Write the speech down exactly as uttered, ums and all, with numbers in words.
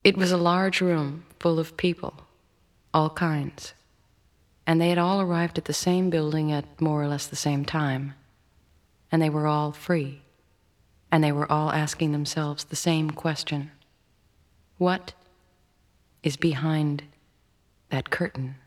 It was a large room full of people, all kinds, and they had all arrived at the same building at more or less the same time, and they were all free, and they were all asking themselves the same question: what is behind that curtain?